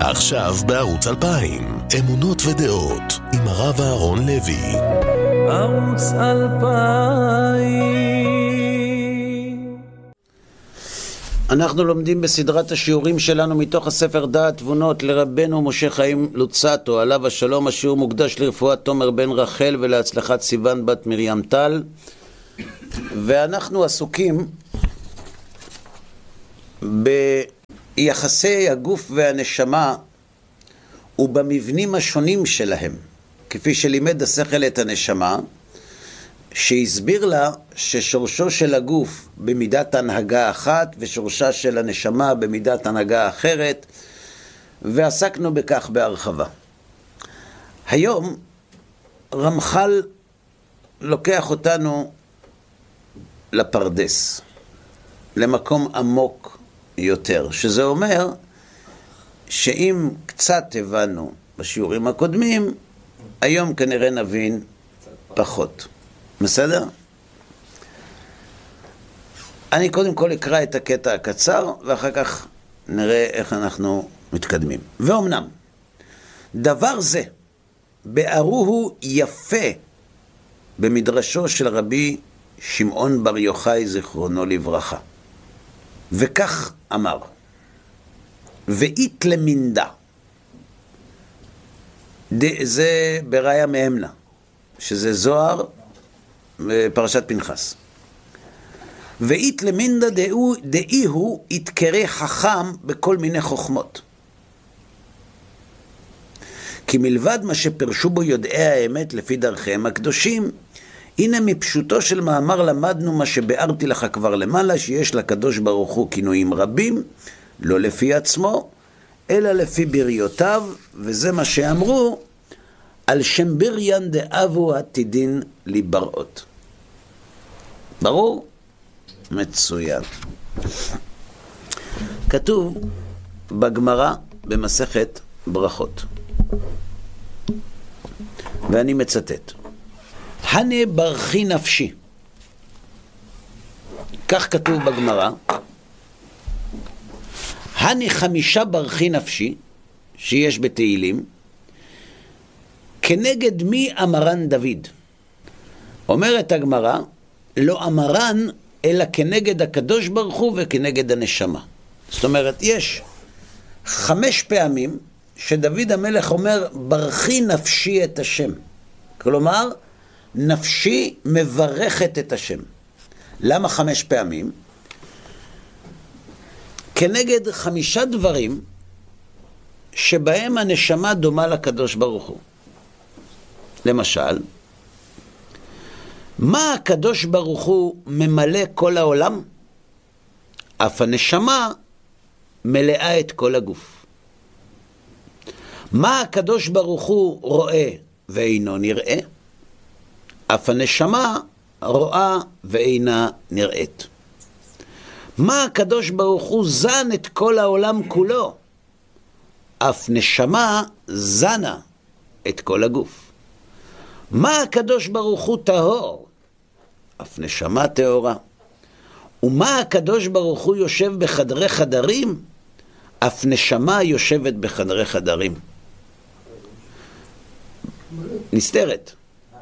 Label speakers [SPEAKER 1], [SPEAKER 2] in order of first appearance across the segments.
[SPEAKER 1] עכשיו בערוץ 2000, אמונות ודעות, עם הרב אהרון לוי.
[SPEAKER 2] ערוץ 2000.
[SPEAKER 3] אנחנו לומדים בסדרת השיעורים שלנו מתוך הספר דעת תבונות לרבנו משה חיים לוצטו, עליו השלום. השיעור מוקדש לרפואת תומר בן רחל ולהצלחת סיוון בת מרים טל, ואנחנו עסוקים ביחסי הגוף והנשמה ובמבנים השונים שלהם, כפי שלימד השכל את הנשמה, שהסביר לה ששורשו של הגוף במידת הנהגה אחת ושורשה של הנשמה במידת הנהגה אחרת, ועסקנו בכך בהרחבה. היום רמח"ל לוקח אותנו לפרדס, למקום עמוק יותר, שזה אומר שאם קצת הבנו בשיעורים הקודמים, היום כנראה נבין פחות. בסדר? אני קודם כל אקרא את הקטע הקצר, ואחר כך נראה איך אנחנו מתקדמים. ואומנם, דבר זה בארוהו יפה במדרשו של רבי שמעון בר יוחאי זיכרונו לברכה. וכך אמר, ואית למינדה, זה בראיה מהמנה, שזה זוהר בפרשת פנחס. ואית למינדה דאי הוא יתקרא חכם בכל מיני חוכמות. כי מלבד מה שפרשו בו יודעי האמת לפי דרכיהם הקדושים, הנה מפשוטו של מאמר למדנו מה שבארתי לך כבר למעלה, שיש לקדוש ברוך הוא כינויים רבים, לא לפי עצמו, אלא לפי בריותיו, וזה מה שאמרו, על שם בריין דאבו עתידין ליבראות. ברור? מצוין. כתוב בגמרא במסכת ברכות, ואני מצטט, הנה ברכי נפשי, כך כתוב בגמרא, הנה 5 ברכי נפשי שיש בתהילים, כנגד מי אמרן דוד? אומרת הגמרא, לא אמרן אלא כנגד הקדוש ברוך הוא וכנגד הנשמה. זאת אומרת, יש 5 פעמים שדוד המלך אומר, ברכי נפשי את השם. כלומר, נפשי מברכת את השם. למה 5 פעמים? כנגד 5 דברים שבהם הנשמה דומה לקדוש ברוך הוא. למשל, מה הקדוש ברוך הוא ממלא כל העולם? אף הנשמה מלאה את כל הגוף. מה הקדוש ברוך הוא רואה ואינו נראה? אף הנשמה רואה ואינה נראית. מה הקדוש ברוך הוא זן את כל העולם כולו? אף נשמה זנה את כל הגוף. מה הקדוש ברוך הוא טהור? אף נשמה טהורה. ומה הקדוש ברוך הוא יושב בחדרי חדרים? אף נשמה יושבת בחדרי חדרים. נסתרת.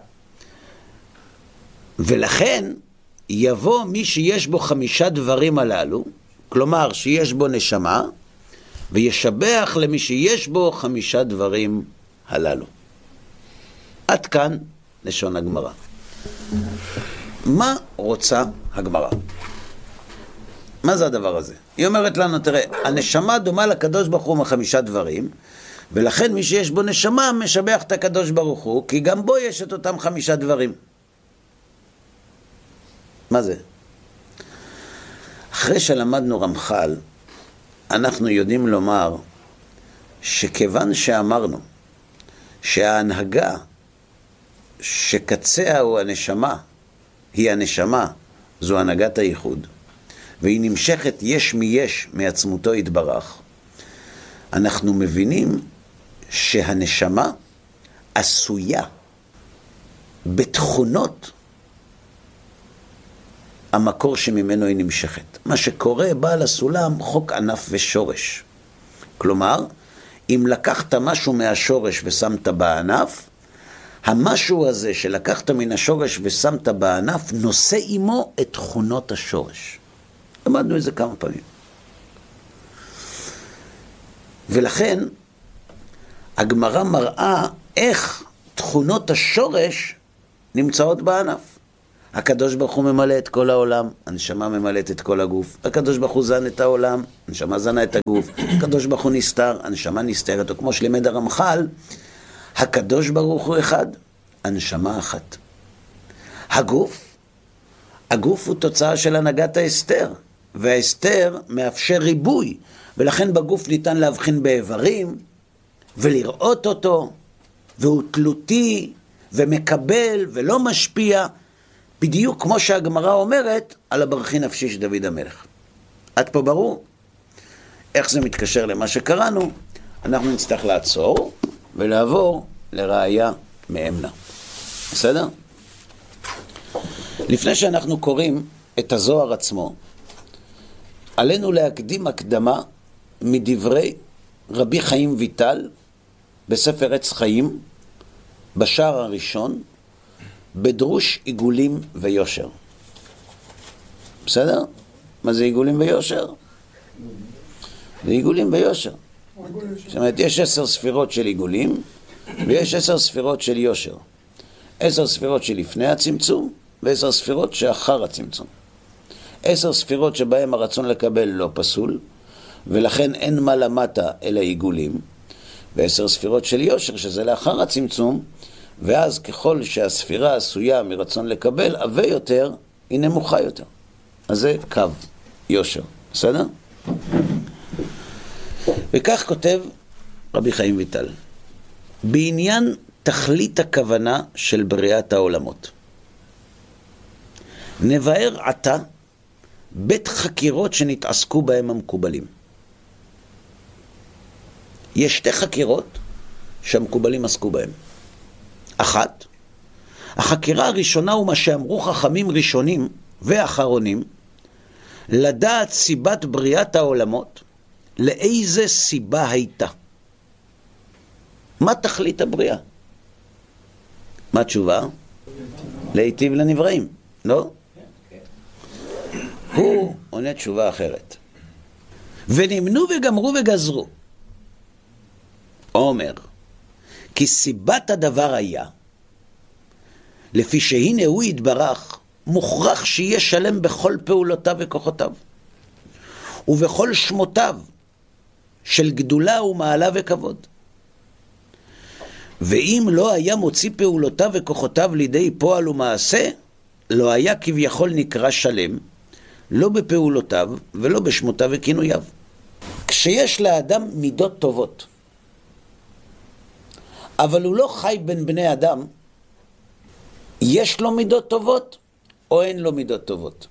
[SPEAKER 3] ולכן יבוא מי שיש בו 5 דברים הללו, כלומר שיש בו נשמה, וישבח למי שיש בו 5 דברים הללו. עד כאן לשון הגמרא. מה רוצה הגמרא? מה זה הדבר הזה? היא אומרת לנו, תראה, הנשמה דומה לקדוש ברוך הוא 5 דברים, ולכן מי שיש בו נשמה משבח את הקדוש ברוך הוא, כי גם בו יש את אותם 5 דברים. מה זה? אחרי שלמדנו רמח"ל, אנחנו יודעים לומר שכיוון שאמרנו שההנהגה שקציה הוא הנשמה, היא הנשמה, זו הנהגת הייחוד, והיא נמשכת יש מיש מעצמותו יתברך, אנחנו מבינים שהנשמה עשויה בתכונות המקור שממנו היא נמשכת. מה שקורה בעל הסולם חוק ענף ושורש. כלומר, אם לקחת משהו מהשורש ושמת בענף, המשהו הזה שלקחת מן השורש ושמת בענף, נושא עמו את תכונות השורש. למדנו את זה כמה פעמים. ולכן, הגמרא מראה איך תכונות השורש נמצאות בענף. הקדוש ברוך הוא ממלא את כל העולם, הנשמה ממלאת את כל הגוף. הקדוש ברוך הוא זן את העולם, הנשמה זנה את הגוף. הקדוש ברוך הוא נסתר, הנשמה נסתרת. או כמו שלימד הרמח"ל, הקדוש ברוך הוא אחד, הנשמה אחת. הגוף הוא תוצאה של הנהגת ההסתר, וההסתר מאפשר ריבוי, ולכן בגוף ניתן להבחין באיברים, ולראות אותו, והוא תלותי, ומקבל, ולא משפיע, בדיוק כמו שהגמרא אומרת על הברכי נפשי של דוד המלך. עד פה ברור? איך זה מתקשר למה שקראנו? אנחנו נצטרך לעצור ולעבור לראיה מאמנה. בסדר? לפני שאנחנו קוראים את הזוהר עצמו, עלינו להקדים הקדמה מדברי רבי חיים ויטל בספר עץ חיים, בשער הראשון, בדרוש עיגולים ויושר. בסדר? מה זה עיגולים ויושר? זה עיגולים ויושר. זאת אומרת, יש 10 ספירות של עיגולים, ויש 10 ספירות של יושר. 10 ספירות שלפני הצמצום, ו10 ספירות שאחר הצמצום. 10 ספירות שבהם הרצון לקבל לא פסול, ולכן אין מה למטה אלא עיגולים, ו10 ספירות של יושר, שזה לאחר הצמצום, ואז ככל שהספירה עשויה מרצון לקבל, עבה יותר, היא נמוכה יותר. אז זה קו יושר. בסדר? וכך כותב רבי חיים ויטל, בעניין תכלית הכוונה של בריאת העולמות. נבהר עתה בית חקירות שנתעסקו בהם המקובלים. יש 2 חקירות שהמקובלים עסקו בהם. אחת, החקירה הראשונה הוא מה שאמרו חכמים ראשונים ואחרונים, לדעת סיבת בריאת העולמות, לאיזה סיבה הייתה. מה תכלית הבריאה? מה התשובה? להיטיב לנבראים, לא? הוא עונה תשובה אחרת. ונמנו וגמרו וגזרו. אומר, כי סיבת הדבר היה, לפי שהנה הוא יתברך, מוכרח שיהיה שלם בכל פעולותיו וכוחותיו, ובכל שמותיו של גדולה ומעלה וכבוד. ואם לא היה מוציא פעולותיו וכוחותיו לידי פועל ומעשה, לא היה כביכול נקרא שלם, לא בפעולותיו ולא בשמותיו וכינוייו. כשיש לאדם מידות טובות, אבל הוא לא חי בין בני אדם, יש לו מידות טובות או אין לו מידות טובות?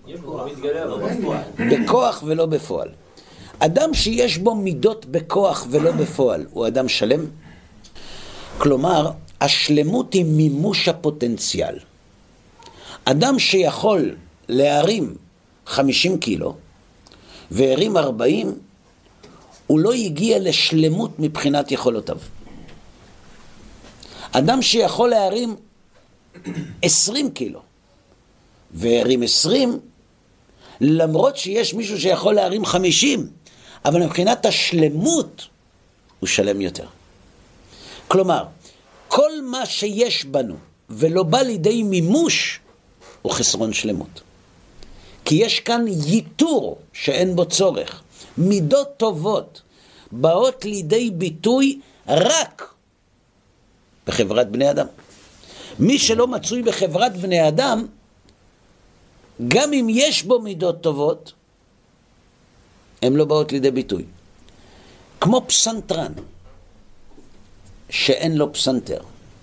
[SPEAKER 3] בכוח ולא בפועל. אדם שיש בו מידות בכוח ולא בפועל, הוא אדם שלם? כלומר, השלמות היא מימוש הפוטנציאל. אדם שיכול להרים 50 קילו והרים 40, הוא לא הגיע לשלמות מבחינת יכולותיו. אדם שיכול להרים 20 קילו והרים 20, למרות שיש מישהו שיכול להרים 50, אבל מבחינת השלמות הוא שלם יותר. כלומר, כל מה שיש בנו ולא בא לידי מימוש הוא חסרון שלמות. כי יש כאן ייתור שאין בו צורך. מידות טובות באות לידי ביטוי רק בחברת בני אדם. מי שלא מצוי בחברת בני אדם, גם אם יש בו מידות טובות, הן לא באות לידי ביטוי. כמו פסנתרן שאין לו פסנתר,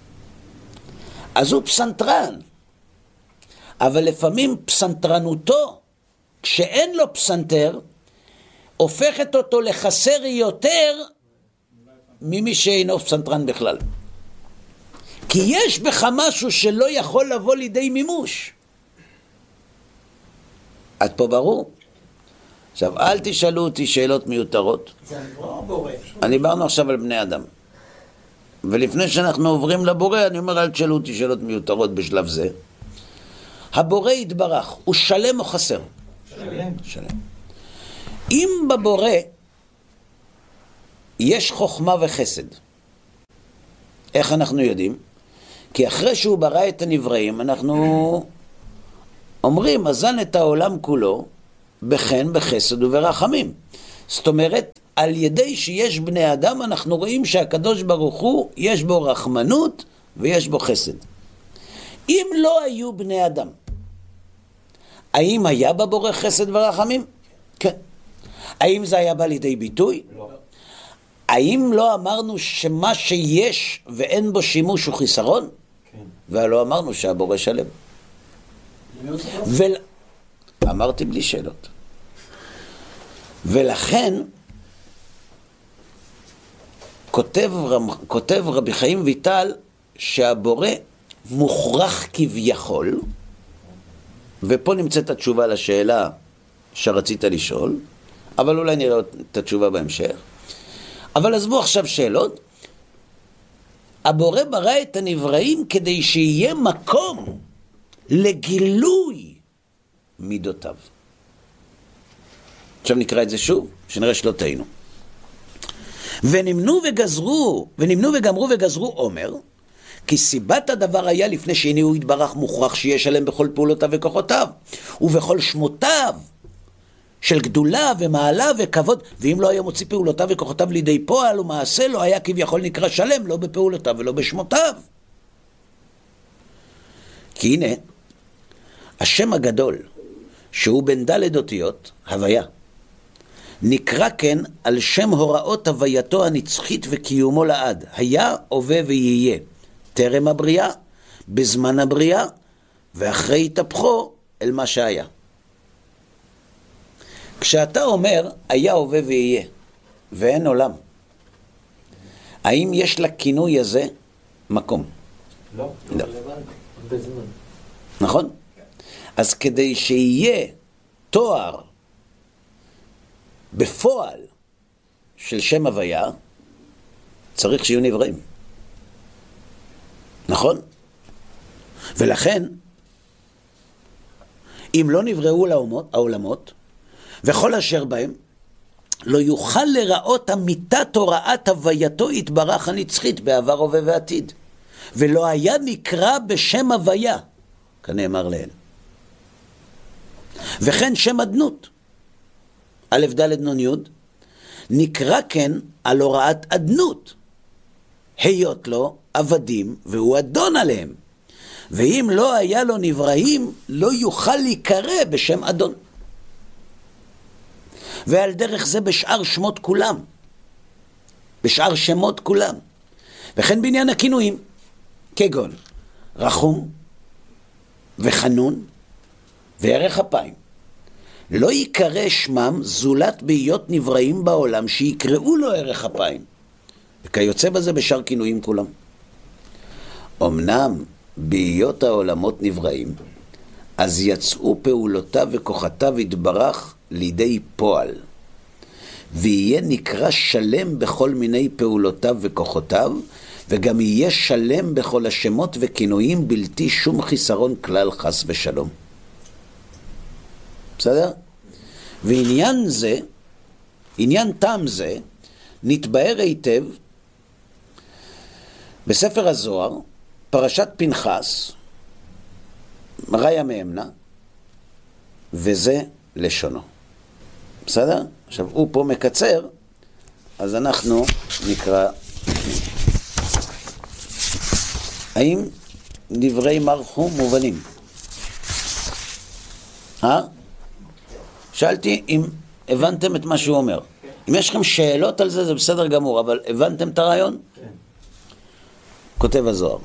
[SPEAKER 3] אז הוא פסנתרן, אבל לפעמים פסנתרנותו, כשאין לו פסנתר, הופכת אותו לחסר יותר ממי שאינו פסנתרן בכלל. כי יש בך משהו שלא יכול לבוא לידי מימוש. עד פה ברור? עכשיו, אל תשאלו אותי שאלות מיותרות. דיברנו עכשיו על בני אדם. ולפני שאנחנו עוברים לבורא, אני אומר, אל תשאלו אותי שאלות מיותרות בשלב זה. הבורא יתברך, הוא שלם או חסר? שלם. אם בבורא יש חוכמה וחסד, איך אנחנו יודעים? כי אחרי שהוא ברא את הנבראים, אנחנו אומרים, אזן את העולם כולו בחן, בחסד וברחמים. זאת אומרת, על ידי שיש בני אדם, אנחנו רואים שהקדוש ברוך הוא, יש בו רחמנות ויש בו חסד. אם לא היו בני אדם, האם היה בבורא חסד ורחמים? כן. האם זה היה בא לידי ביטוי? לא. האם לא אמרנו שמה שיש ואין בו שימוש הוא חיסרון? כן. ולא אמרנו שהבורא שלם. אמרתי בלי שאלות. ולכן כותב רבי חיים ויטל שהבורא מוכרח כביכול, ופה נמצאת התשובה לשאלה שרצית לשאול, אבל אולי נראה את התשובה בהמשך. אבל עזבו עכשיו שאלות. הבורא ברא את הנבראים כדי שיהיה מקום לגילוי מידותיו. עכשיו נקרא את זה שוב, שנראה שלא טעינו. ונמנו וגמרו וגזרו אומר, כי סיבת הדבר היה לפני שהנה הוא יתברך מוכרח שיהיה שלם בכל פעולותיו וכוחותיו, ובכל שמותיו של גדולה ומעלה וכבוד, ואם לא היה מוציא פעולותיו וכוחותיו לידי פועל ומעשה, לא היה כביכול נקרא שלם, לא בפעולותיו ולא בשמותיו. כי הנה, השם הגדול, שהוא בן ד' אותיות, הוויה, נקרא כן על שם הוראות הווייתו הנצחית וקיומו לעד, היה, הווה ויהיה, טרם הבריאה, בזמן הבריאה, ואחרי התהפכו אל מה שהיה. כשאתה אומר, היה, הווה ויהיה, ואין עולם, האם יש לכינוי הזה מקום?
[SPEAKER 4] לא. לא. בזמן.
[SPEAKER 3] נכון? אז כדי שיהיה תואר בפועל של שם הוויה, צריך שיהיו נבראים. נכון? ולכן, אם לא נבראו העולמות, וכל אשר בהם, לא יוכל לראות אמיתת הוראת הווייתו יתברך הנצחית בעבר הווה ועתיד. ולא היה נקרא בשם הוויה, כנאמר להן. וכן שם אדנות, א' ד' נ' י', נקרא כן על הוראת אדנות, היות לו עבדים והוא אדון עליהם. ואם לא היה לו נבראים, לא יוכל להיקרא בשם אדון. ועל דרך זה בשאר שמות כולם, בשאר שמות כולם. וכן בעניין הכינויים, כגון רחום וחנון וערך אפיים, לא יקרא שמם זולת בהיות נבראים בעולם שיקראו לו ערך אפיים, וכיוצא בזה בשאר כינויים כולם. אמנם בהיות העולמות נבראים, אז יצאו פעולותיו וכוחותיו יתברך לידי פועל, ויהיה נקרא שלם בכל מיני פעולותיו וכוחותיו, וגם יהיה שלם בכל השמות וכינויים בלתי שום חיסרון כלל חס ושלום. בסדר? ועניין זה, עניין תם זה, נתבהר היטב בספר הזוהר, פרשת פנחס, ראיה מאמנה, וזה לשונו. בסדר? עכשיו הוא פה מקצר, אז אנחנו נקרא. האם דברי מרחו מובנים? שאלתי אם הבנתם את מה שהוא אומר. אם יש לכם שאלות על זה, זה בסדר גמור, אבל הבנתם את הרעיון? כן. כותב הזוהר.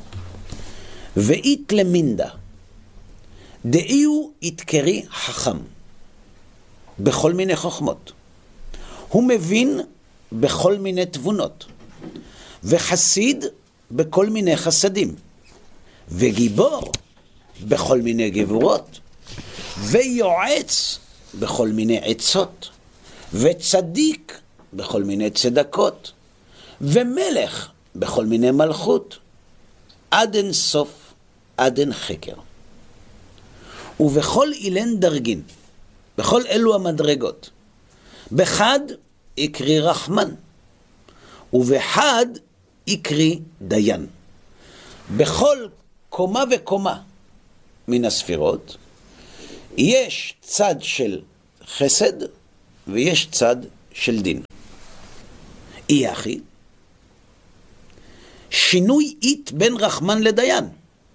[SPEAKER 3] ואית למינדה, דאיהו יתקרי חכם, בכל מיני חוכמות. הוא מבין בכל מיני תבונות, וחסיד בכל מיני חסדים, וגיבור בכל מיני גבורות, ויועץ בכל מיני עצות, וצדיק בכל מיני צדקות, ומלך בכל מיני מלכות, עד אין סוף, עד אין חקר. ובכל אילן דרגין, בכל אלו המדרגות, בחד יקרי רחמן, ובחד יקרי דיין. בכל קומה וקומה מן הספירות, יש צד של חסד ויש צד של דין. אי אחי, שינוי אית בין רחמן לדיין.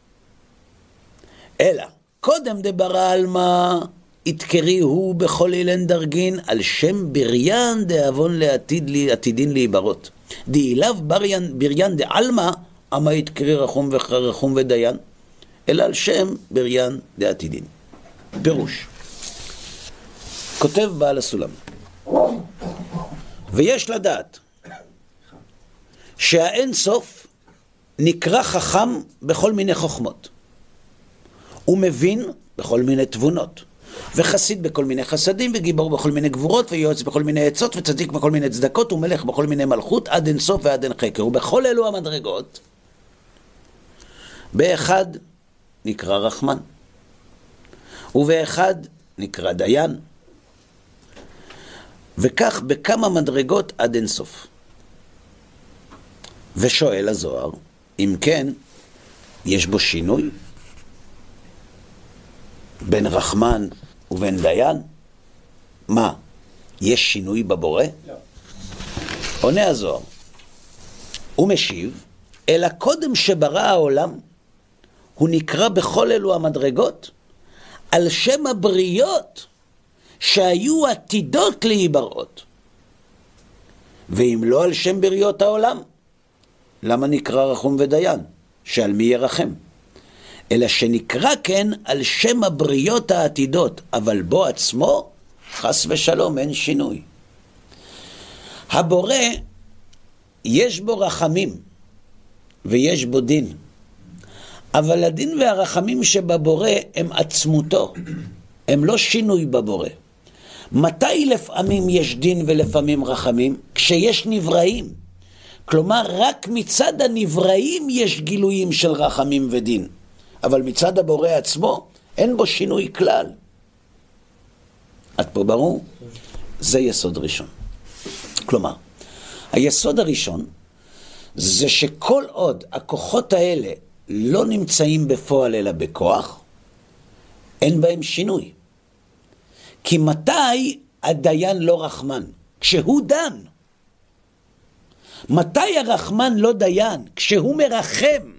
[SPEAKER 3] אלא, קודם דברה על מה יתקרי הוא בכל אילן דרגין, על שם בריין דאבון לעתידין להיברות. דאיליו בריין דעלמה, אמה יתקרי רחום ודיין, אלא על שם בריין דעתידין. פירוש. כותב בעל הסולם. ויש לדעת שהאין סוף נקרא חכם בכל מיני חוכמות. הוא מבין בכל מיני תבונות. וחסיד בכל מיני חסדים, וגיבור בכל מיני גבורות, ויועץ בכל מיני עצות, וצדיק בכל מיני צדקות, ומלך בכל מיני מלכות, עד אין סוף ועד אין חקר. ובכל אלו המדרגות, באחד נקרא רחמן, ובאחד נקרא דיין, וכך בכמה מדרגות עד אין סוף. ושואל הזוהר, אם כן, יש בו שינוי בין רחמן ובין דיין? מה? יש שינוי בבורא? לא. עונה הזוהר, הוא משיב, אלא קודם שברא העולם, הוא נקרא בכל אלו המדרגות, על שם הבריות שהיו עתידות להיבראות. ואם לא על שם בריות העולם, למה נקרא רחום ודיין? שעל מי ירחם? אלא שנקרא כן על שם הבריות העתידות, אבל בו עצמו, חס ושלום, אין שינוי. הבורא, יש בו רחמים, ויש בו דין. אבל הדין והרחמים שבבורא הם עצמותו, הם לא שינוי בבורא. מתי לפעמים יש דין ולפעמים רחמים? כשיש נבראים. כלומר, רק מצד הנבראים יש גילויים של רחמים ודין. אבל מצד הבורא עצמו, אין בו שינוי כלל. עד פה ברור? זה יסוד ראשון. כלומר, היסוד הראשון, זה שכל עוד הכוחות האלה לא נמצאים בפועל אלא בכוח, אין בהם שינוי. כי מתי הדיין לא רחמן? כשהוא דן. מתי הרחמן לא דיין? כשהוא מרחם.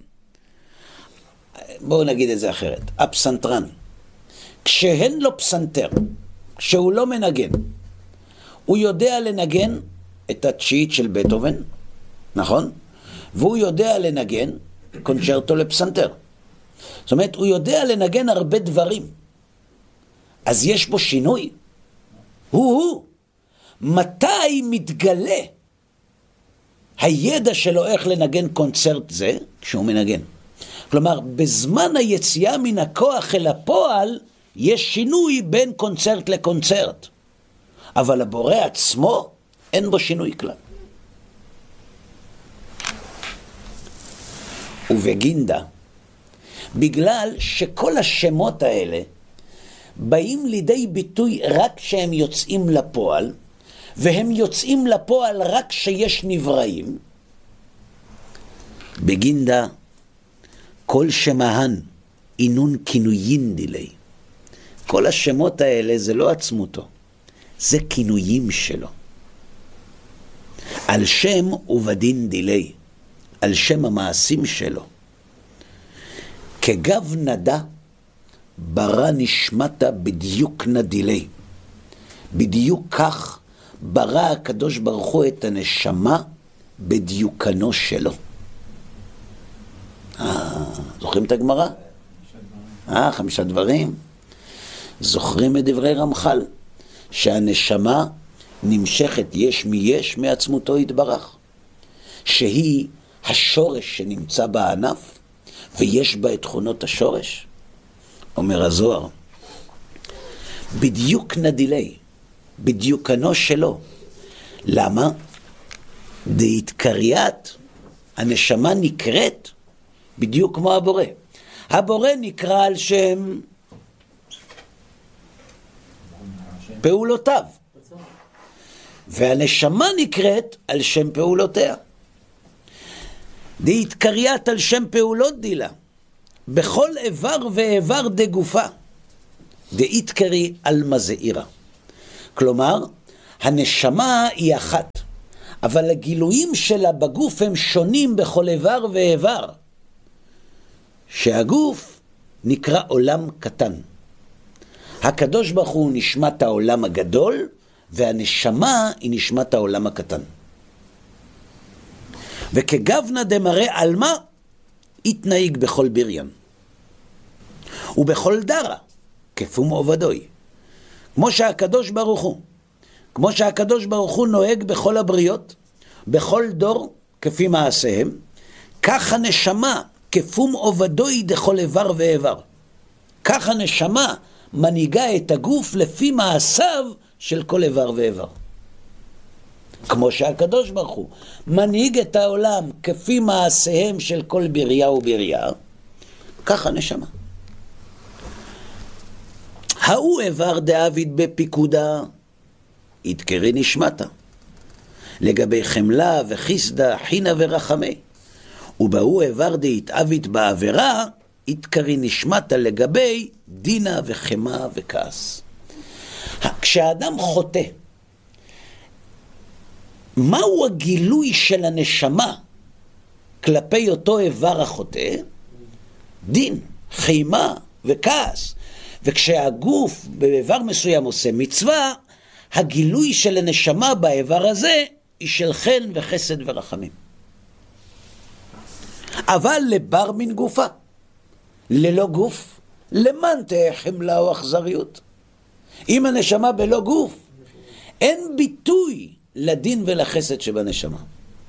[SPEAKER 3] בואו נגיד את זה אחרת. הפסנתרן. כשהן לו פסנתר, כשהוא לא מנגן, הוא יודע לנגן את התשיעית של בטהובן, נכון? והוא יודע לנגן קונצ'רטו לפסנתר. זאת אומרת, הוא יודע לנגן הרבה דברים. אז יש בו שינוי. הוא. מתי מתגלה הידע שלו איך לנגן קונצרט זה? כשהוא מנגן. כלומר, בזמן היציאה מן הכוח אל הפועל, יש שינוי בין קונצרט לקונצרט. אבל הבורא עצמו, אין בו שינוי כלל. ובגינדה, בגלל שכל השמות האלה באים לידי ביטוי רק כשהם יוצאים לפועל, והם יוצאים לפועל רק כשיש נבראים, בגינדה כל שמהן אינון כינויין דילי. כל השמות האלה זה לא עצמותו, זה כינויים שלו. על שם ובדין דילי, על שם המעשים שלו. כגב נדה ברא נשמתה בדיוק נדילי. בדיוק כך ברא הקדוש ברוך הוא את הנשמה בדיוקנו שלו. זוכרים את הגמרא? 5 דברים. זוכרים את דברי רמח"ל, שהנשמה נמשכת יש מיש מעצמותו יתברך, שהיא השורש שנמצא בענף, ויש בה את תכונות השורש. אומר הזוהר, בדיוק נדילי, בדיוקנו שלו. למה? דהתקריית, הנשמה נקראת בדיוק כמו הבורא. הבורא נקרא על שם פעולותיו, והנשמה נקראת על שם פעולותיה. דהתקריית על שם פעולות דילה, בכל איבר ואיבר דגופה, דהתקרי על מזעירה. כלומר, הנשמה היא אחת, אבל הגילויים שלה בגוף הם שונים בכל איבר ואיבר. שהגוף נקרא עולם קטן. הקדוש ברוך הוא נשמת העולם הגדול, והנשמה היא נשמת העולם הקטן. וכגוונה דמראה עלמא, התנהיג בכל בריין. ובכל דרה, כפום עובדוי. כמו שהקדוש ברוך הוא נוהג בכל הבריות, בכל דור כפי מעשיהם, כך הנשמה כפום עובדוי דכל איבר ואיבר. כך הנשמה מנהיגה את הגוף לפי מעשיו של כל איבר ואיבר. כמו שהקדוש ברוך הוא מנהיג את העולם כפי מעשיהם של כל בריה ובריה, כך הנשמה. ההוא איבר דאביד בפיקודה, יתקרי נשמתה, לגבי חמלה וחיסדה, חינה ורחמי. ובהוא איבר דהתאבית בעבירה, יתקרי נשמתה לגבי דינה וחמה וכעס. כשאדם חוטא, מהו הגילוי של הנשמה כלפי אותו איבר החוטא? דין, חימה וכעס. וכשהגוף באיבר מסוים עושה מצווה, הגילוי של הנשמה באיבר הזה היא של חן וחסד ורחמים. אבל לבר מן גופה, ללא גוף, למען תהיה חמלה או אכזריות. אם הנשמה בלא גוף, אין ביטוי לדין ולחסד שבנשמה.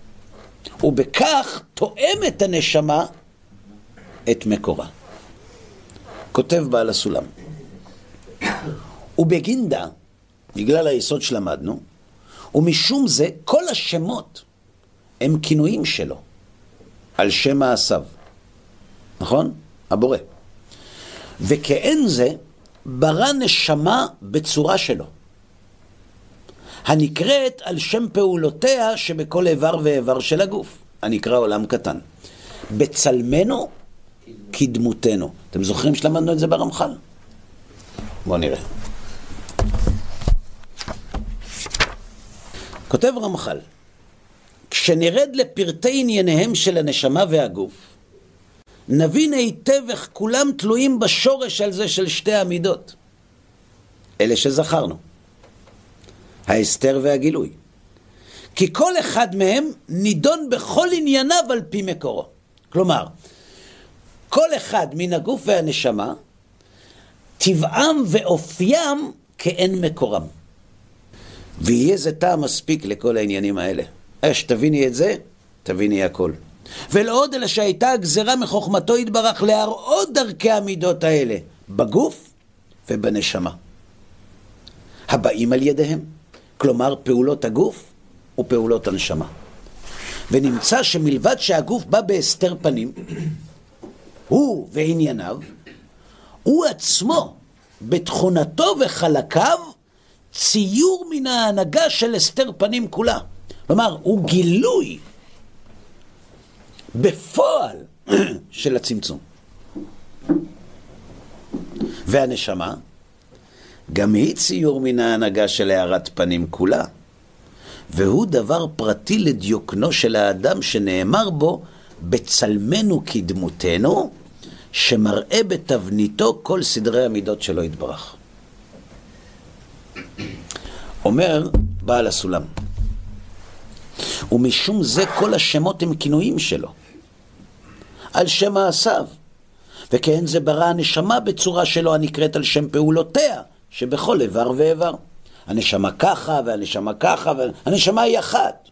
[SPEAKER 3] ובכך תואמת הנשמה את מקורה. כותב בעל הסולם. ובגינדה, בגלל היסוד שלמדנו, ומשום זה כל השמות הם כינויים שלו, על שם מעשיו. נכון? הבורא. וכאין זה, ברא נשמה בצורה שלו, הנקראת על שם פעולותיה שבכל איבר ואיבר של הגוף, הנקרא עולם קטן. בצלמנו כדמותנו. אתם זוכרים שלמדנו את זה ברמח"ל? בואו נראה. כותב רמח"ל, כשנרד לפרטי ענייניהם של הנשמה והגוף, נבין היטב איך כולם תלויים בשורש על זה של שתי המידות, אלה שזכרנו, ההסתר והגילוי. כי כל אחד מהם נידון בכל ענייניו על פי מקורו. כלומר, כל אחד מן הגוף והנשמה, טבעם ואופיים כאין מקורם. ויהיה זה טעם מספיק לכל העניינים האלה. שתביני את זה, תביני הכל. ולעוד אלא שהייתה הגזרה מחוכמתו יתברך להראות דרכי המידות האלה, בגוף ובנשמה, הבאים על ידיהם. כלומר, פעולות הגוף ופעולות הנשמה. ונמצא שמלבד שהגוף בא בהסתר פנים, הוא וענייניו, הוא עצמו, בתכונתו וחלקיו, ציור מן ההנהגה של הסתר פנים כולה. כלומר, הוא גילוי בפועל של הצמצום. והנשמה, גם היא ציור מן ההנהגה של הארת פנים כולה. והוא דבר פרטי לדיוקנו של האדם שנאמר בו, בצלמנו כדמותנו, שמראה בתבניתו כל סדרי המידות שלו יתברך. אומר בעל הסולם, ומשום זה כל השמות הם כינויים שלו, על שם מעשיו, וכן זה ברא הנשמה בצורה שלו הנקראת על שם פעולותיה, שבכל איבר ואיבר. הנשמה ככה והנשמה ככה, והנשמה היא אחת.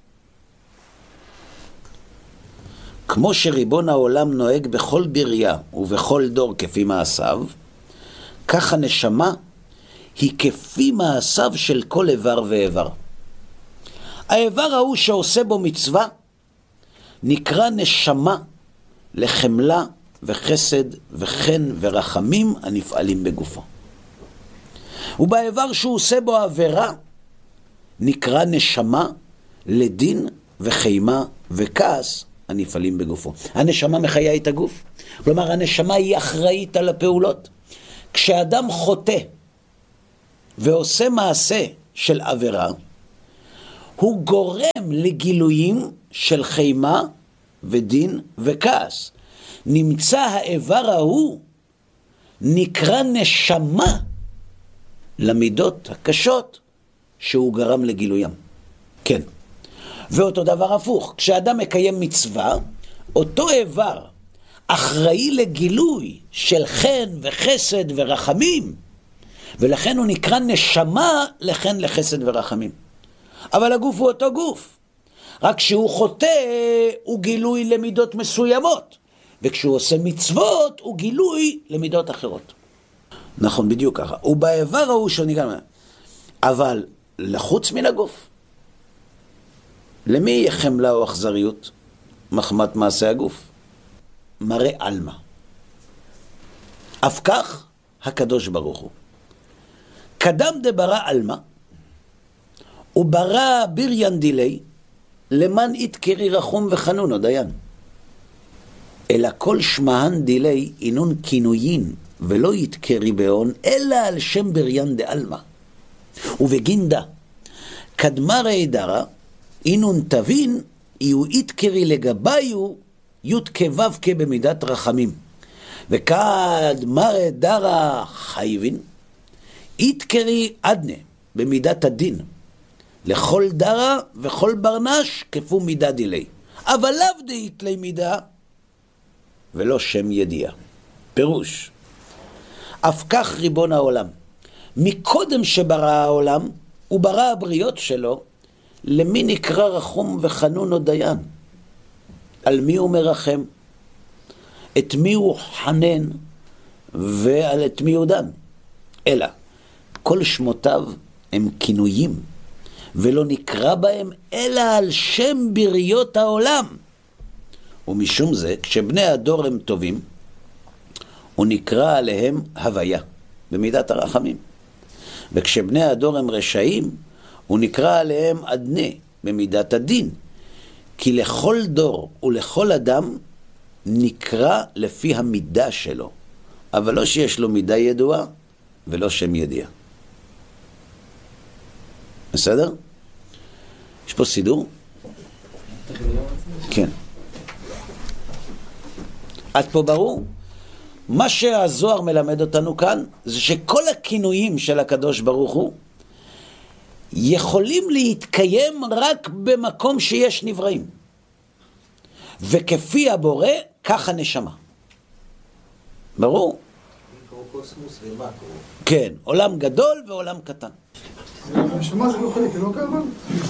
[SPEAKER 3] כמו שריבון העולם נוהג בכל בריה ובכל דור כפי מעשיו, כך הנשמה היא כפי מעשיו של כל איבר ואיבר. האיבר ההוא שעושה בו מצווה נקרא נשמה לחמלה וחסד וחן ורחמים הנפעלים בגופו. ובאיבר שהוא עושה בו עבירה נקרא נשמה לדין וחימה וכעס הנפעלים בגופו. הנשמה מחיה את הגוף. כלומר, הנשמה היא אחראית על הפעולות. כשאדם חוטא ועושה מעשה של עבירה, הוא גורם לגילויים של חימה ודין וכעס. נמצא האיבר ההוא נקרא נשמה למידות הקשות שהוא גרם לגילוים. כן. ואותו דבר הפוך, כשאדם מקיים מצווה, אותו איבר אחראי לגילוי של חן וחסד ורחמים, ולכן הוא נקרא נשמה לחן לחסד ורחמים. אבל הגוף הוא אותו גוף, רק שהוא חוטא הוא גילוי למידות מסוימות, וכשהוא עושה מצוות הוא גילוי למידות אחרות. נכון, בדיוק ככה. הוא באיבר ההוא שנקרא, אבל לחוץ מן הגוף. למי יהיה חמלה או אכזריות? מחמת מעשה הגוף. מראה אלמה. אף כך הקדוש ברוך הוא. קדם דברא אלמה, וברא ביריין דילי, למען יתקרי רחום וחנון או דיין. אלא כל שמהן דילי אינון כינויין, ולא יתקרי בהון, אלא על שם ביריין דאלמה. ובגינדה, קדמה ראי דרה, אינון תבין, יהיו יתקרי לגביו, יותקבב במידת רחמים. וקדמה ראי דרה חייבין, יתקרי עדנה, במידת הדין. לכל דרה וכל ברנש כפו מידה דילי. אבל לאו דאית לי מידה, ולא שם ידיעה. פירוש, אף כך ריבון העולם. מקודם שברא העולם, הוא ברא הבריות שלו, למי נקרא רחום וחנון או דיין? על מי הוא מרחם? את מי הוא חנן? ועל את מי הוא דן? אלא, כל שמותיו הם כינויים, ולא נקרא בהם אלא על שם בריות העולם. ומשום זה, כשבני הדור הם טובים, הוא נקרא עליהם הוויה, במידת הרחמים. וכשבני הדור הם רשעים, הוא נקרא עליהם עדנה, במידת הדין. כי לכל דור ולכל אדם נקרא לפי המידה שלו, אבל לא שיש לו מידה ידועה ולא שם ידיעה. בסדר? יש פה סידור? כן. עד פה ברור? מה שהזוהר מלמד אותנו כאן, זה שכל הכינויים של הקדוש ברוך הוא, יכולים להתקיים רק במקום שיש נבראים. וכפי הבורא, כך הנשמה. ברור?
[SPEAKER 4] מיקרוקוסמוס ומקרו.
[SPEAKER 3] כן, עולם גדול ועולם קטן.
[SPEAKER 5] הנשמה זה לא חלק אלוקה, אבל?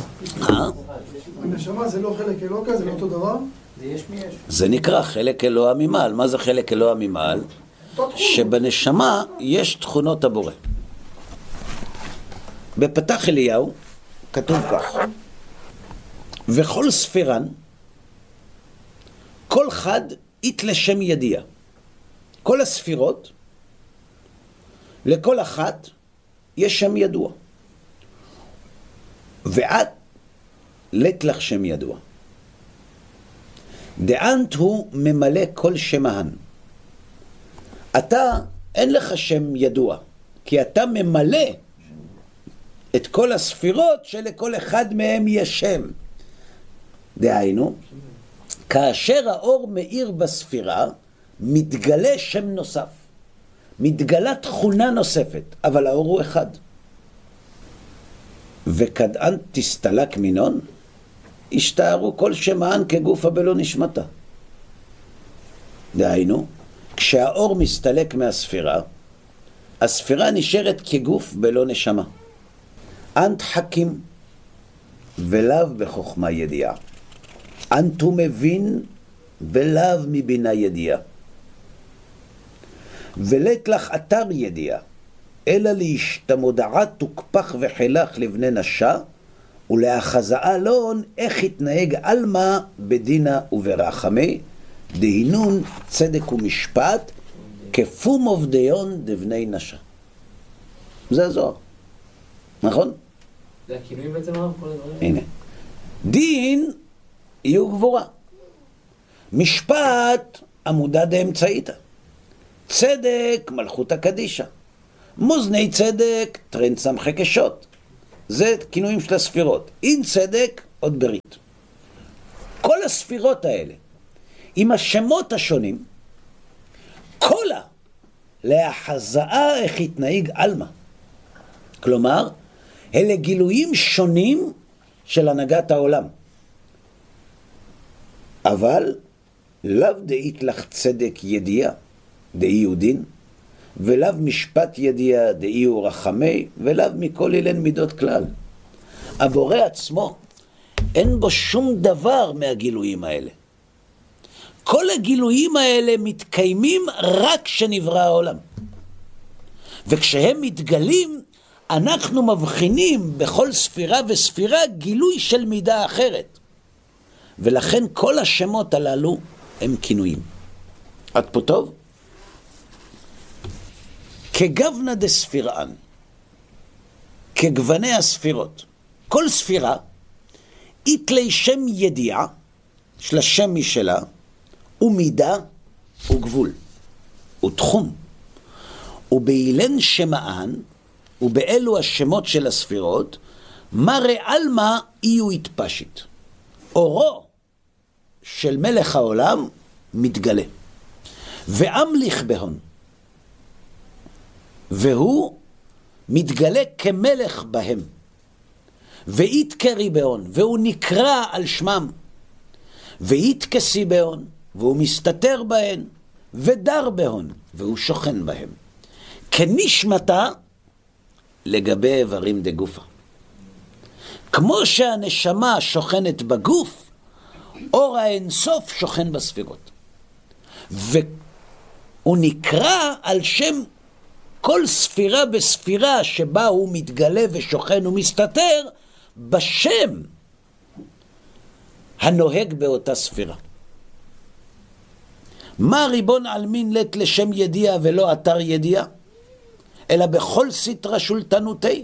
[SPEAKER 5] הנשמה זה לא חלק אלוקה, זה לא אותו דבר?
[SPEAKER 4] זה יש מי יש.
[SPEAKER 3] זה נקרא חלק אלוה ממעל. מה זה חלק אלוה ממעל? שבנשמה יש תכונות הבורא. בפתח אליהו כתוב כך: וכל ספירן, כל חד ית לשם ידיעה. כל הספירות, לכל אחת יש שם ידוע. ואת לת לך שם ידוע. דאנט הוא ממלא כל שמהן. אתה אין לך שם ידוע, כי אתה ממלא את כל הספירות שלכל אחד מהם יש שם. דהיינו, כאשר האור מאיר בספירה, מתגלה שם נוסף. מתגלה תכונה נוספת, אבל האור הוא אחד. וכדאן תסתלק מינון, השתארו כל שמען כגופה בלא נשמתה. דהיינו, כשהאור מסתלק מהספירה, הספירה נשארת כגוף בלא נשמה. אנט חכים ולאו בחוכמה ידיעה. אנט הוא מבין ולאו מבינה ידיעה. ולת לך אתר ידיעה. אלא להשתמודעה תוקפח וחילך לבני נשה, ולאחזאה לון איך התנהג אלמה בדינה וברחמי, דהינון צדק ומשפט, כפום עובדיון דבני נשה. זה הזוהר, נכון?
[SPEAKER 4] זה הכינוי בעצם הרב כל הדברים?
[SPEAKER 3] הנה. דין יהיו גבורה. משפט עמודה דאמצעיתא. צדק מלכות הקדישה. מוזני צדק טרנד סמכי קשות. זה כינויים של הספירות. אין צדק עוד ברית. כל הספירות האלה עם השמות השונים, קולה להחזאה איך התנהג אלמה. כלומר, אלה גילויים שונים של הנהגת העולם. אבל לאו דאית לך צדק ידיעה, דאי יהודין, ולאו משפט ידיעה, דאי הוא רחמי, ולאו מכל אילן מידות כלל. הבורא עצמו, אין בו שום דבר מהגילויים האלה. כל הגילויים האלה מתקיימים רק כשנברא העולם. וכשהם מתגלים, אנחנו מבחינים בכל ספירה וספירה גילוי של מידה אחרת. ולכן כל השמות הללו הם כינויים. עד פה טוב? כגוונה דספירן, כגווני הספירות. כל ספירה, יתלי שם ידיעה, יש לה שם משלה, ומידה וגבול, ותחום. ובאילן שמען, ובאלו השמות של הספירות, מראה אלמה יהיו התפשט. אורו של מלך העולם מתגלה. ואמליך בהון. והוא מתגלה כמלך בהם. ויתקרי בהון, והוא נקרא על שמם. ויתכסי בהון, והוא מסתתר בהן. ודר בהון, והוא שוכן בהם. כנשמתה לגבי איברים דגופה. כמו שהנשמה שוכנת בגוף, אור האינסוף שוכן בספירות. והוא נקרא על שם כל ספירה בספירה שבה הוא מתגלה ושוכן ומסתתר, בשם הנוהג באותה ספירה. מה ריבון עלמין לת לשם ידיעה ולא אתר ידיעה? אלא בכל סתרה שולטנותי.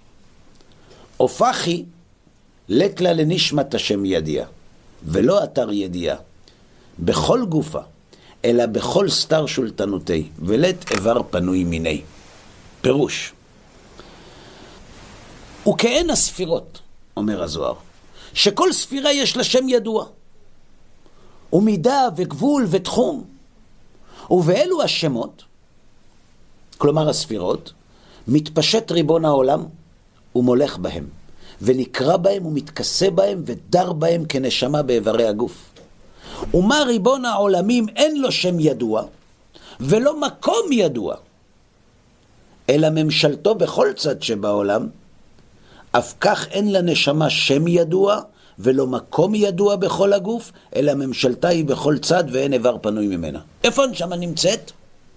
[SPEAKER 3] הופכי לת לה לנשמת השם ידיעה, ולא אתר ידיעה, בכל גופה, אלא בכל סתר שולטנותי, ולת איבר פנוי מיני. פירוש. וכאין הספירות, אומר הזוהר, שכל ספירה יש לה שם ידוע, ומידה וגבול ותחום, ובאלו השמות, כלומר הספירות, מתפשט ריבון העולם ומולך בהם, ונקרא בהם ומתכסה בהם ודר בהם כנשמה באיברי הגוף. ומה ריבון העולמים אין לו שם ידוע, ולא מקום ידוע, אלא ממשלתו בכל צד שבעולם, אף כך אין לנשמה שם ידוע, ולא מקום ידוע בכל הגוף, אלא ממשלתה היא בכל צד ואין איבר פנוי ממנה. איפה הנשמה נמצאת?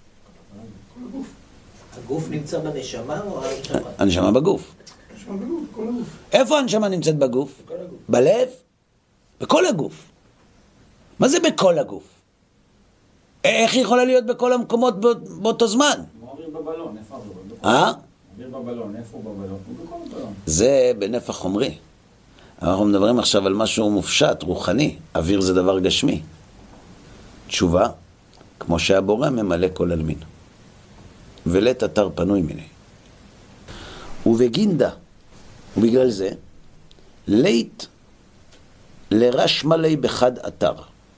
[SPEAKER 4] הגוף נמצא בנשמה או הנשמה?
[SPEAKER 3] הנשמה בגוף.
[SPEAKER 5] נשמה בגוף, כל הגוף.
[SPEAKER 3] איפה הנשמה נמצאת בגוף? בלב? בכל הגוף. מה זה בכל הגוף? איך היא יכולה להיות בכל המקומות באותו זמן?
[SPEAKER 6] הוא אוויר בבלון, איפה אוויר בבלון? אוויר בבלון, איפה הוא בבלון? הוא בכל הבלון.
[SPEAKER 3] זה בנפח חומרי. אנחנו מדברים עכשיו על משהו מופשט, רוחני. אוויר זה דבר גשמי. תשובה, כמו שהבורא ממלא כל אלמין. ולת אתר פנוי מיני. ובגינדה, ובגלל זה, לית לרש מלא בחד אתר.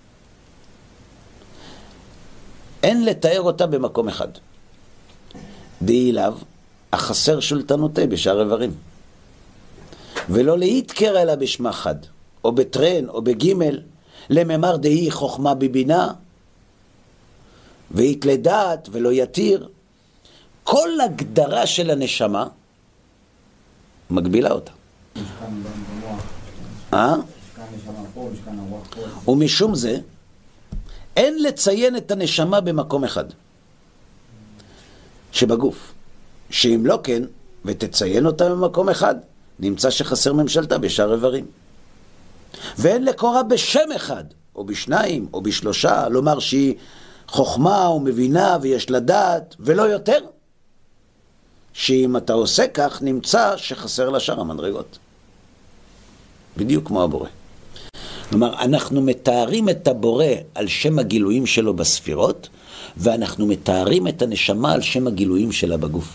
[SPEAKER 3] אין לתאר אותה במקום אחד. דהי אליו, החסר שולטנותי בשאר איברים. ולא להתקרא אלא בשמה חד, או בטרן, או בגימל, לממר דהי חוכמה בבינה, והתלדעת ולא יתיר. כל הגדרה של הנשמה מגבילה אותה.
[SPEAKER 6] משכן במוח. משכן נשמה פה, משכן הרוח פה.
[SPEAKER 3] ומשום זה, אין לציין את הנשמה במקום אחד. שבגוף, שאם לא כן, ותציין אותה במקום אחד, נמצא שחסר ממשלתה בשאר איברים. ואין לקורא בשם אחד, או בשניים, או בשלושה, לומר שהיא חוכמה ומבינה ויש לדעת, ולא יותר. שאם אתה עושה כך, נמצא שחסר לשאר המדרגות. בדיוק כמו הבורא. כלומר, אנחנו מתארים את הבורא על שם הגילויים שלו בספירות, ואנחנו מתארים את הנשמה על שם הגילויים שלה בגוף.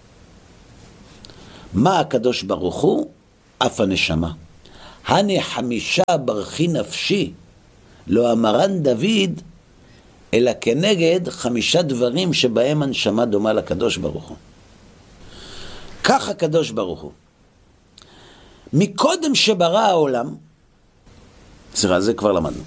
[SPEAKER 3] מה הקדוש ברוך הוא? אף הנשמה. הנה 5 ברכי נפשי, לא אמרן דוד, אלא כנגד 5 דברים שבהם הנשמה דומה לקדוש ברוך הוא. כך הקדוש ברוך הוא. מקודם שברא העולם, זה כבר למדנו.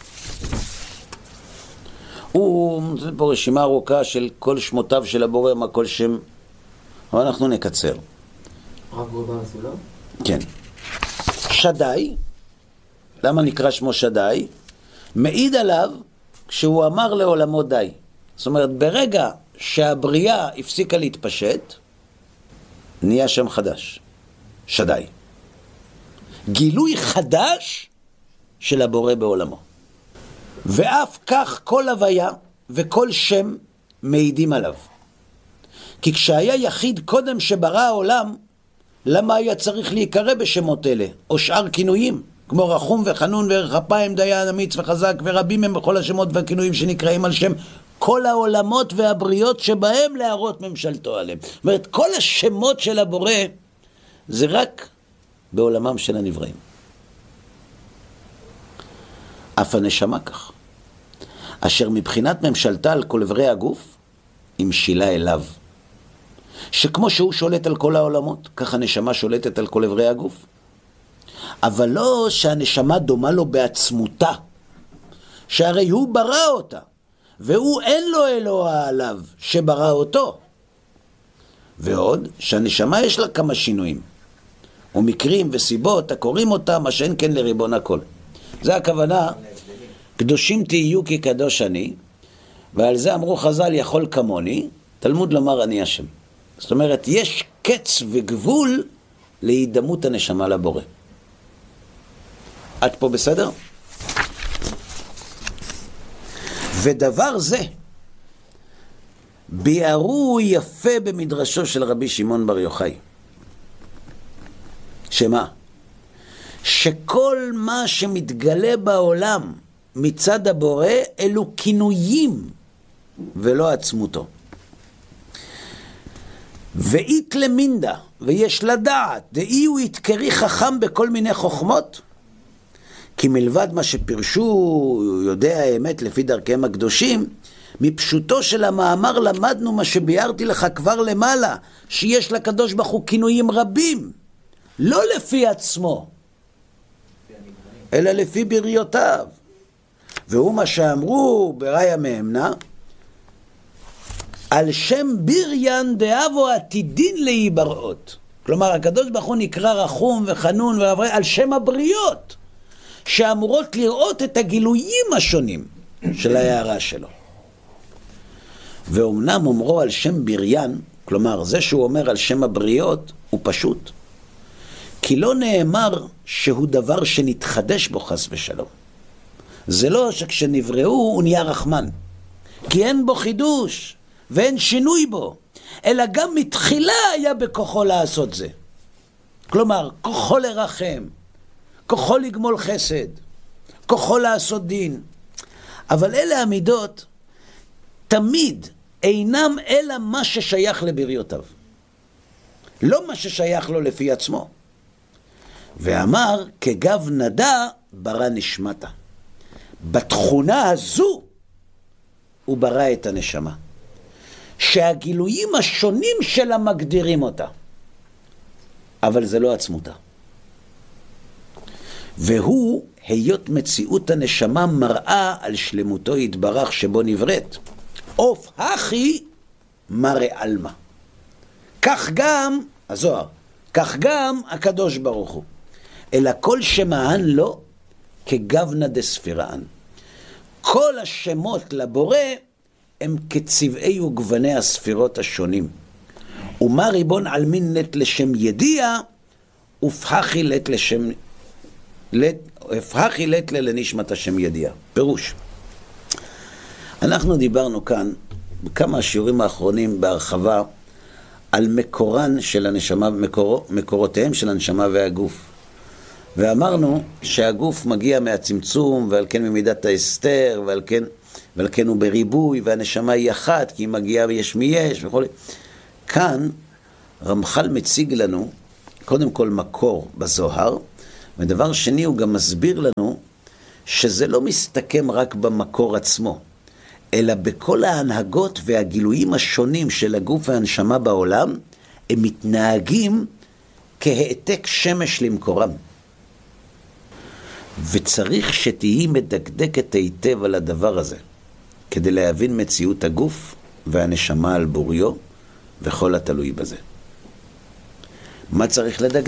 [SPEAKER 3] זה פה רשימה ארוכה של כל שמותיו של הבורא, מה כל שם, אבל אנחנו נקצר.
[SPEAKER 4] רק גובה הסולם?
[SPEAKER 3] כן. שדאי, למה נקרא שמו שדאי? מעיד עליו כשהוא אמר לעולמו די. זאת אומרת, ברגע שהבריאה הפסיקה להתפשט, נהיה שם חדש, שדאי. גילוי חדש של הבורא בעולמו. ואף כך כל הוויה וכל שם מעידים עליו. כי כשהיה יחיד קודם שברא העולם, למה היה צריך להיקרא בשמות אלה, או שאר כינויים, כמו רחום וחנון וערך אפיים, דיין, אמיץ וחזק, ורבים הם בכל השמות והכינויים שנקראים על שם כל העולמות והבריות שבהם להראות ממשלתו עליהם. זאת אומרת, כל השמות של הבורא זה רק בעולמם של הנבראים. אף הנשמה כך, אשר מבחינת ממשלתה על כל עברי הגוף, היא משילה אליו. שכמו שהוא שולט על כל העולמות, כך הנשמה שולטת על כל עברי הגוף. אבל לא שהנשמה דומה לו בעצמותה, שהרי הוא ברא אותה, והוא אין לו אלוה עליו שברא אותו. ועוד שהנשמה יש לה כמה שינויים, ומקרים וסיבות הקוראים אותם, מה שאין כן לריבון הכל. זה הכוונה, קדושים תהיו כי קדוש אני, ועל זה אמרו חז"ל יכול כמוני, תלמוד לומר אני השם. זאת אומרת, יש קץ וגבול להידמות הנשמה לבורא. עד פה בסדר? ודבר זה ביארו יפה במדרשו של רבי שמעון בר יוחאי. שמה? שכל מה שמתגלה בעולם מצד הבורא אלו כינויים ולא עצמותו. ואית למינדה, ויש לדעת, דאי הוא יתקרי חכם בכל מיני חוכמות, כי מלבד מה שפרשו יודע האמת לפי דרכיהם הקדושים, מפשוטו של המאמר למדנו מה שביארתי לך כבר למעלה, שיש לקדוש ברוך הוא כינויים רבים, לא לפי עצמו, אלא לפי בריותיו. והוא מה שאמרו בראיה מאמנה, על שם ביריין דאבו עתידין להיבראות. כלומר, הקדוש ברוך הוא נקרא רחום וחנון על שם הבריות, שאמורות לראות את הגילויים השונים של ההערה שלו. ואומנם אומרו על שם ביריין, כלומר, זה שהוא אומר על שם הבריות, הוא פשוט. כי לא נאמר שהוא דבר שנתחדש בו חס ושלום. זה לא שכשנבראו הוא נהיה רחמן. כי אין בו חידוש ואין שינוי בו, אלא גם מתחילה היה בכוחו לעשות זה. כלומר, כוחו לרחם, כוחו לגמול חסד, כוחו לעשות דין. אבל אלה המידות תמיד אינם אלא מה ששייך לבריותיו, לא מה ששייך לו לפי עצמו. ואמר כגב נדע ברא נשמתה. בתכונה הזו הוא ברא את הנשמה, שהגילויים השונים שלה מגדירים אותה, אבל זה לא עצמותה. והוא היות מציאות הנשמה מראה על שלמותו יתברך שבו נבראת. אוף הכי מראה אלמה. כך גם הזוהר, כך גם הקדוש ברוך הוא. אלא כל שמען לו כגוונה דספירן. כל השמות לבורא הם כצבעי וגווני הספירות השונים. ומה ריבון עלמין לת לשם ידיע, ופחחי לת לנשמת השם ידיע. פירוש. אנחנו דיברנו כאן, בכמה השיעורים האחרונים בהרחבה, על מקורן של הנשמה, מקורותיהם של הנשמה והגוף. ואמרנו שהגוף מגיע מהצמצום, ועל כן ממידת ההסתר, ועל כן הוא בריבוי, והנשמה היא אחת, כי היא מגיעה ויש מי יש וכו'. כאן רמח"ל מציג לנו, קודם כל מקור בזוהר, ודבר שני הוא גם מסביר לנו, שזה לא מסתכם רק במקור עצמו, אלא בכל ההנהגות והגילויים השונים של הגוף והנשמה בעולם, הם מתנהגים כהעתק שמש למקורם. וצריך שתהי מדקדקת היטב על הדבר הזה, כדי להבין מציאות הגוף והנשמה על בוריו, וכל התלוי בזה. מה צריך לדקדק?